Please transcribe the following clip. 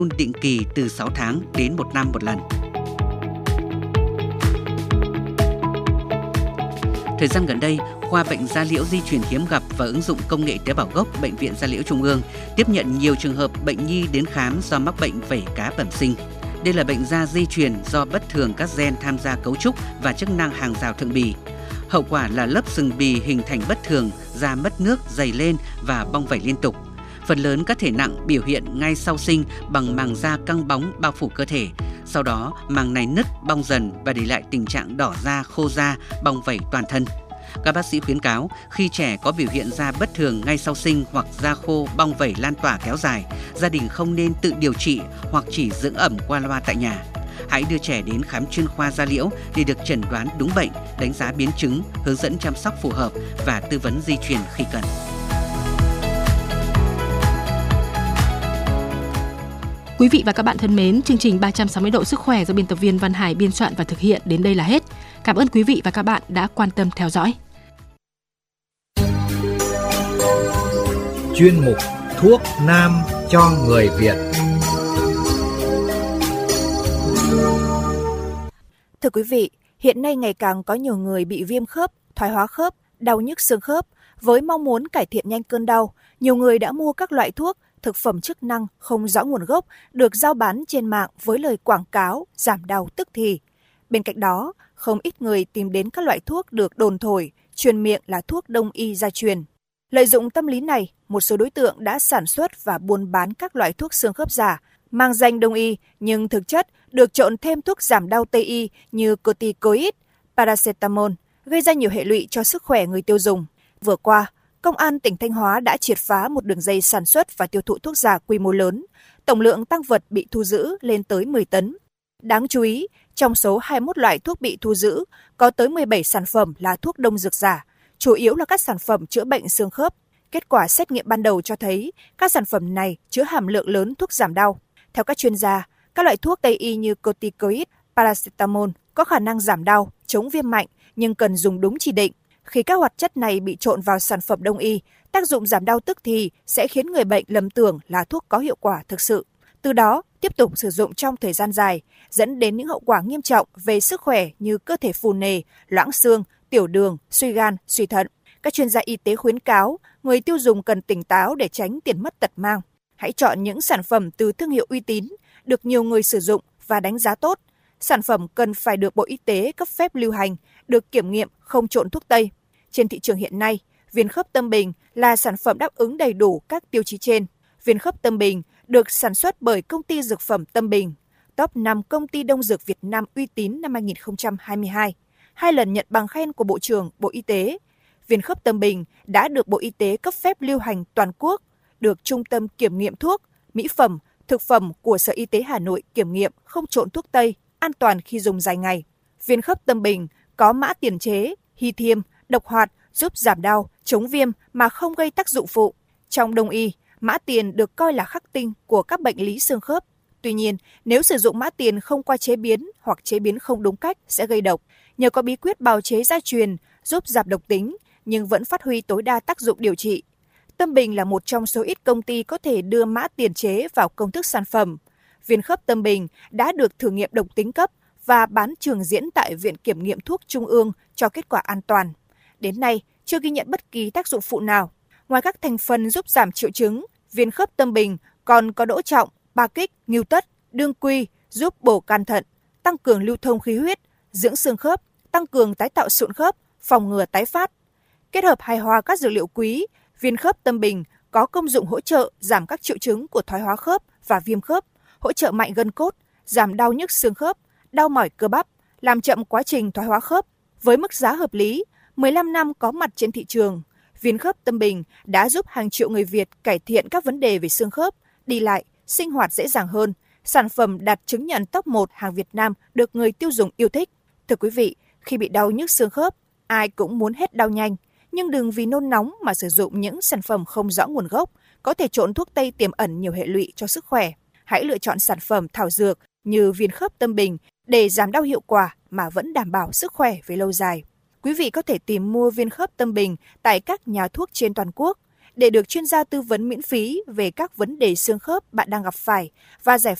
định kỳ từ 6 tháng đến 1 năm một lần. Thời gian gần đây, khoa bệnh da liễu di truyền hiếm gặp và ứng dụng công nghệ tế bào gốc Bệnh viện Da liễu Trung ương tiếp nhận nhiều trường hợp bệnh nhi đến khám do mắc bệnh vảy cá bẩm sinh. Đây là bệnh da di truyền do bất thường các gen tham gia cấu trúc và chức năng hàng rào thượng bì. Hậu quả là lớp sừng bì hình thành bất thường, da mất nước, dày lên và bong vảy liên tục. Phần lớn các thể nặng biểu hiện ngay sau sinh bằng màng da căng bóng bao phủ cơ thể. Sau đó, màng này nứt, bong dần và để lại tình trạng đỏ da, khô da, bong vảy toàn thân. Các bác sĩ khuyến cáo khi trẻ có biểu hiện da bất thường ngay sau sinh hoặc da khô, bong vảy lan tỏa kéo dài, gia đình không nên tự điều trị hoặc chỉ dưỡng ẩm qua loa tại nhà. Hãy đưa trẻ đến khám chuyên khoa da liễu để được chẩn đoán đúng bệnh, đánh giá biến chứng, hướng dẫn chăm sóc phù hợp và tư vấn di truyền khi cần. Quý vị và các bạn thân mến, chương trình 360 độ sức khỏe do biên tập viên Văn Hải biên soạn và thực hiện đến đây là hết. Cảm ơn quý vị và các bạn đã quan tâm theo dõi. Chuyên mục Thuốc Nam cho người Việt. Thưa quý vị, hiện nay ngày càng có nhiều người bị viêm khớp, thoái hóa khớp, đau nhức xương khớp. Với mong muốn cải thiện nhanh cơn đau, nhiều người đã mua các loại thuốc, thực phẩm chức năng không rõ nguồn gốc được giao bán trên mạng với lời quảng cáo giảm đau tức thì. Bên cạnh đó, không ít người tìm đến các loại thuốc được đồn thổi, truyền miệng là thuốc đông y gia truyền. Lợi dụng tâm lý này, một số đối tượng đã sản xuất và buôn bán các loại thuốc xương khớp giả, mang danh đông y nhưng thực chất được trộn thêm thuốc giảm đau Tây y như corticoid, paracetamol, gây ra nhiều hệ lụy cho sức khỏe người tiêu dùng. Vừa qua, Công an tỉnh Thanh Hóa đã triệt phá một đường dây sản xuất và tiêu thụ thuốc giả quy mô lớn. Tổng lượng tang vật bị thu giữ lên tới 10 tấn. Đáng chú ý, trong số 21 loại thuốc bị thu giữ, có tới 17 sản phẩm là thuốc đông dược giả, chủ yếu là các sản phẩm chữa bệnh xương khớp. Kết quả xét nghiệm ban đầu cho thấy các sản phẩm này chứa hàm lượng lớn thuốc giảm đau. Theo các chuyên gia, các loại thuốc Tây y như corticoid, paracetamol có khả năng giảm đau, chống viêm mạnh nhưng cần dùng đúng chỉ định. Khi các hoạt chất này bị trộn vào sản phẩm đông y, tác dụng giảm đau tức thì sẽ khiến người bệnh lầm tưởng là thuốc có hiệu quả thực sự. Từ đó, tiếp tục sử dụng trong thời gian dài, dẫn đến những hậu quả nghiêm trọng về sức khỏe như cơ thể phù nề, loãng xương, tiểu đường, suy gan, suy thận. Các chuyên gia y tế khuyến cáo người tiêu dùng cần tỉnh táo để tránh tiền mất tật mang. Hãy chọn những sản phẩm từ thương hiệu uy tín, được nhiều người sử dụng và đánh giá tốt. Sản phẩm cần phải được Bộ Y tế cấp phép lưu hành, được kiểm nghiệm không trộn thuốc Tây. Trên thị trường hiện nay, viên khớp Tâm Bình là sản phẩm đáp ứng đầy đủ các tiêu chí trên. Viên khớp Tâm Bình được sản xuất bởi công ty dược phẩm Tâm Bình, top 5 công ty đông dược Việt Nam uy tín năm 2022, 2 lần nhận bằng khen của Bộ trưởng Bộ Y tế. Viên khớp Tâm Bình đã được Bộ Y tế cấp phép lưu hành toàn quốc, được Trung tâm Kiểm nghiệm Thuốc, Mỹ phẩm, Thực phẩm của Sở Y tế Hà Nội kiểm nghiệm không trộn thuốc Tây, an toàn khi dùng dài ngày. Viên khớp Tâm Bình có mã tiền chế, lithium, độc hoạt, giúp giảm đau, chống viêm mà không gây tác dụng phụ. Trong đông y, mã tiền được coi là khắc tinh của các bệnh lý xương khớp. Tuy nhiên, nếu sử dụng mã tiền không qua chế biến hoặc chế biến không đúng cách sẽ gây độc. Nhờ có bí quyết bào chế gia truyền giúp giảm độc tính nhưng vẫn phát huy tối đa tác dụng điều trị. Tâm Bình là một trong số ít công ty có thể đưa mã tiền chế vào công thức sản phẩm. Viên khớp Tâm Bình đã được thử nghiệm độc tính cấp và bán trường diễn tại Viện Kiểm nghiệm Thuốc Trung ương cho kết quả an toàn. Đến nay, chưa ghi nhận bất kỳ tác dụng phụ nào. Ngoài các thành phần giúp giảm triệu chứng, viên khớp Tâm Bình còn có đỗ trọng, ba kích, ngưu tất, đương quy giúp bổ can thận, tăng cường lưu thông khí huyết, dưỡng xương khớp, tăng cường tái tạo sụn khớp, phòng ngừa tái phát. Kết hợp hài hòa các dược liệu quý, viên khớp Tâm Bình có công dụng hỗ trợ giảm các triệu chứng của thoái hóa khớp và viêm khớp, hỗ trợ mạnh gân cốt, giảm đau nhức xương khớp, đau mỏi cơ bắp, làm chậm quá trình thoái hóa khớp. Với mức giá hợp lý, 15 năm có mặt trên thị trường, viên khớp Tâm Bình đã giúp hàng triệu người Việt cải thiện các vấn đề về xương khớp, đi lại, sinh hoạt dễ dàng hơn. Sản phẩm đạt chứng nhận top 1 hàng Việt Nam được người tiêu dùng yêu thích. Thưa quý vị, khi bị đau nhức xương khớp, ai cũng muốn hết đau nhanh, nhưng đừng vì nôn nóng mà sử dụng những sản phẩm không rõ nguồn gốc, có thể trộn thuốc Tây tiềm ẩn nhiều hệ lụy cho sức khỏe. Hãy lựa chọn sản phẩm thảo dược như viên khớp Tâm Bình để giảm đau hiệu quả mà vẫn đảm bảo sức khỏe về lâu dài. Quý vị có thể tìm mua viên khớp Tâm Bình tại các nhà thuốc trên toàn quốc. để được chuyên gia tư vấn miễn phí về các vấn đề xương khớp bạn đang gặp phải và giải